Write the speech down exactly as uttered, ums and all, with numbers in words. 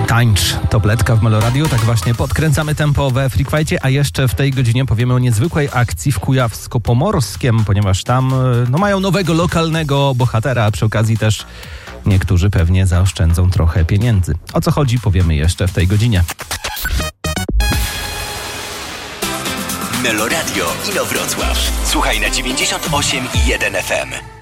Tańcz, tabletka w Meloradiu, tak właśnie podkręcamy tempo we Freak Fightie, a jeszcze w tej godzinie powiemy o niezwykłej akcji w Kujawsko-Pomorskiem, ponieważ tam no, mają nowego lokalnego bohatera, a przy okazji też niektórzy pewnie zaoszczędzą trochę pieniędzy. O co chodzi, powiemy jeszcze w tej godzinie. Meloradio Inowrocław. Słuchaj na dziewięćdziesiąt osiem i jeden F M.